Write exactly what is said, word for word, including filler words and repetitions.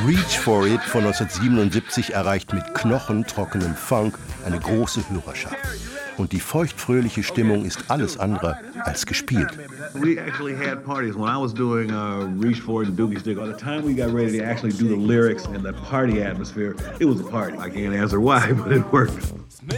Reach for It von neunzehnhundertsiebenundsiebzig erreicht mit knochentrockenem Funk eine große Hörerschaft. Und die feuchtfröhliche Stimmung ist alles andere als gespielt. We actually had parties when I was doing uh, Reach for It and Doogie Stick. By the time we got ready to actually do the lyrics and the party atmosphere, it was a party. I can't answer why, but it worked.